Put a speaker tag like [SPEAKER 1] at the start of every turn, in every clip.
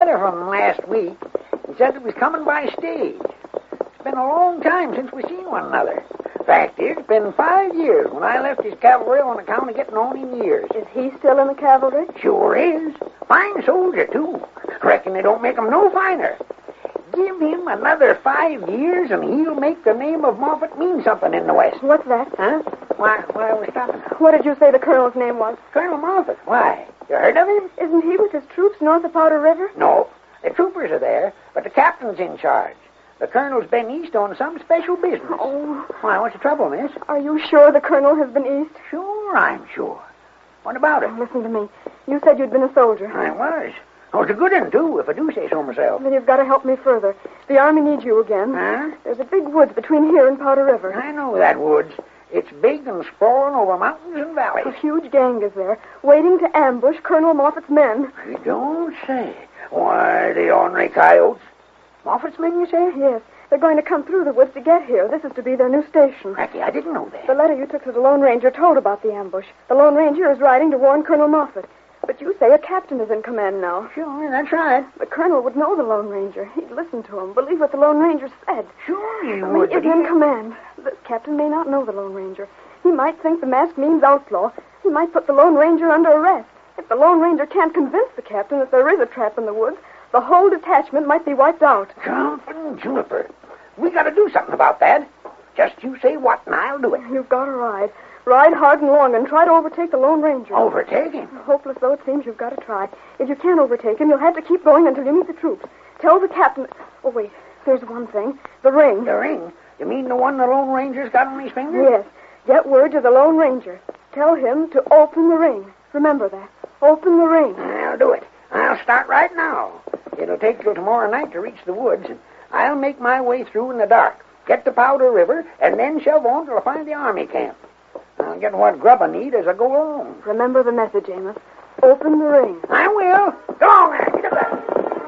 [SPEAKER 1] letter from him last week. He said it was coming by stage. It's been a long time since we've seen one another. Fact is, it's been 5 years when I left his cavalry on account of getting on in years.
[SPEAKER 2] Is he still in the cavalry?
[SPEAKER 1] Sure is. Fine soldier, too. Reckon they don't make him no finer. Give him another 5 years, and he'll make the name of Moffett mean something in the West.
[SPEAKER 2] What's that?
[SPEAKER 1] Huh? Why I was stopping.
[SPEAKER 2] What did you say the colonel's name was?
[SPEAKER 1] Colonel Moffett. Why? You heard of him?
[SPEAKER 2] Isn't he with his troops north of Powder River?
[SPEAKER 1] No. The troopers are there, but the captain's in charge. The colonel's been east on some special business.
[SPEAKER 2] Oh.
[SPEAKER 1] Why, what's the trouble, miss?
[SPEAKER 2] Are you sure the colonel has been east?
[SPEAKER 1] Sure, I'm sure. What about it?
[SPEAKER 2] Oh, listen to me. You said you'd been a soldier.
[SPEAKER 1] I was. I was a good one, too, if I do say so myself.
[SPEAKER 2] Then you've got to help me further. The army needs you again.
[SPEAKER 1] Huh?
[SPEAKER 2] There's a big woods between here and Powder River.
[SPEAKER 1] I know that woods. It's big and sprawling over mountains and valleys.
[SPEAKER 2] A huge gang is there, waiting to ambush Colonel Moffett's men.
[SPEAKER 1] You don't say. Why, the ornery coyotes. Moffett's men, you say?
[SPEAKER 2] Yes. They're going to come through the woods to get here. This is to be their new station.
[SPEAKER 1] Cracky, I didn't know that.
[SPEAKER 2] The letter you took to the Lone Ranger told about the ambush. The Lone Ranger is riding to warn Colonel Moffett. But you say a captain is in command now.
[SPEAKER 1] Sure, that's right.
[SPEAKER 2] The colonel would know the Lone Ranger. He'd listen to him, believe what the Lone Ranger said.
[SPEAKER 1] Sure he
[SPEAKER 2] He
[SPEAKER 1] would.
[SPEAKER 2] is in command. This captain may not know the Lone Ranger. He might think the mask means outlaw. He might put the Lone Ranger under arrest. If the Lone Ranger can't convince the captain that there is a trap in the woods, the whole detachment might be wiped out.
[SPEAKER 1] Jumping Juniper. We got to do something about that. Just you say what, and I'll do it.
[SPEAKER 2] You've got to ride. Ride hard and long and try to overtake the Lone Ranger.
[SPEAKER 1] Overtake him?
[SPEAKER 2] Hopeless though it seems, you've got to try. If you can't overtake him, you'll have to keep going until you meet the troops. Tell the captain... Oh, wait. There's one thing. The ring.
[SPEAKER 1] The ring? You mean the one the Lone Ranger's got on his finger?
[SPEAKER 2] Yes. Get word to the Lone Ranger. Tell him to open the ring. Remember that. Open the ring.
[SPEAKER 1] I'll do it. I'll start right now. It'll take till tomorrow night to reach the woods, and I'll make my way through in the dark. Get to Powder River, and then shove on till I find the army camp. I'll get what grub I need as I go along.
[SPEAKER 2] Remember the message, Amos. Open the ring.
[SPEAKER 1] I will. Go on there. Get up there.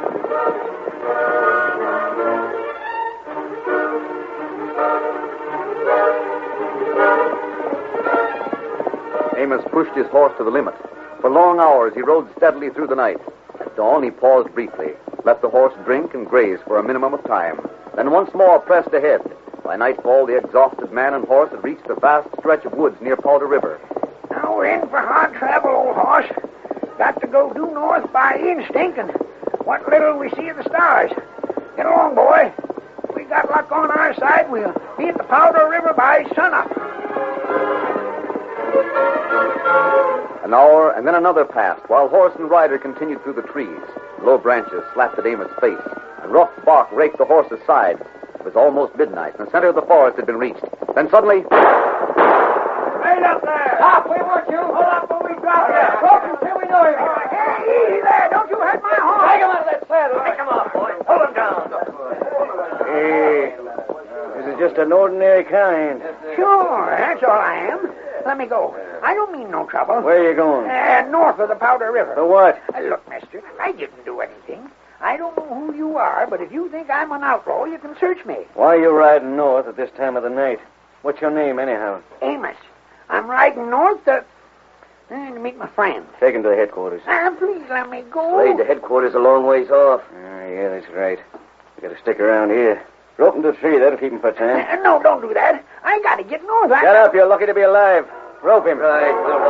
[SPEAKER 3] Amos pushed his horse to the limit. For long hours, he rode steadily through the night. At dawn, he paused briefly, let the horse drink and graze for a minimum of time, then once more pressed ahead. By nightfall, the exhausted man and horse had reached the vast stretch of woods near Powder River.
[SPEAKER 1] Now we're in for hard travel, old horse. Got to go due north by instinct, and what little we see of the stars. Get along, boy. If we got luck on our side, we'll be at the Powder River by sunup.
[SPEAKER 3] An hour and then another passed, while horse and rider continued through the trees. Low branches slapped at Amos' face, and rough bark raked the horse's sides. It was almost midnight, and the center of the forest had been reached. Then suddenly...
[SPEAKER 1] Right up there! Stop, we want you! Hold up when we drop you! Stop until we know him! Hey, easy there! Don't you hurt my horse! Take him out of that saddle! Take him off, boy! Hold him down!
[SPEAKER 4] Hey, this is just an ordinary kind.
[SPEAKER 1] Sure, that's all I am. Let me go. I don't mean no trouble.
[SPEAKER 4] Where are you going?
[SPEAKER 1] North of the Powder River.
[SPEAKER 4] For what?
[SPEAKER 1] Look, mister, I didn't do anything. I don't know who you are, but if you think I'm an outlaw, you can search me.
[SPEAKER 4] Why are you riding north at this time of the night? What's your name, anyhow?
[SPEAKER 1] Amos. I'm riding north to meet my friend.
[SPEAKER 4] Take him to the headquarters.
[SPEAKER 1] Please let me go.
[SPEAKER 4] Slade, the headquarters a long ways off. Yeah, that's right. You gotta stick around here. Rope him to a tree, that'll keep him for time.
[SPEAKER 1] No, don't do that. I gotta get north.
[SPEAKER 4] Shut up, you're lucky to be alive. Rope him. Right,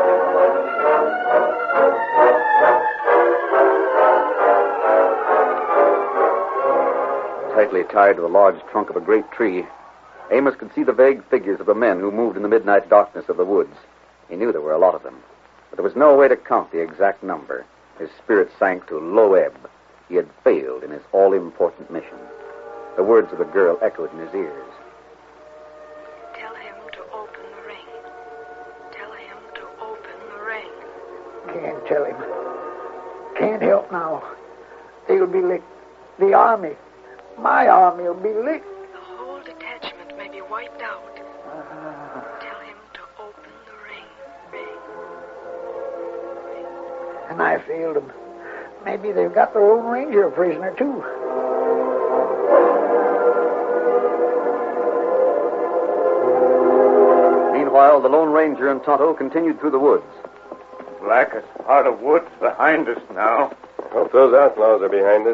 [SPEAKER 3] Tightly tied to the large trunk of a great tree, Amos could see the vague figures of the men who moved in the midnight darkness of the woods. He knew there were a lot of them, but there was no way to count the exact number. His spirit sank to low ebb. He had failed in his all-important mission. The words of the girl echoed in his ears.
[SPEAKER 5] Tell him to open the ring. Tell him to open the ring.
[SPEAKER 1] Can't tell him. Can't help now. They'll be licked. The army. My army will be licked.
[SPEAKER 5] The whole detachment may be wiped out. Tell him to open the ring.
[SPEAKER 1] And I failed them. Maybe they've got the Lone Ranger a prisoner, too.
[SPEAKER 3] Meanwhile, the Lone Ranger and Tonto continued through the woods.
[SPEAKER 6] Blackest part of woods behind us now.
[SPEAKER 7] Hope those outlaws are behind us.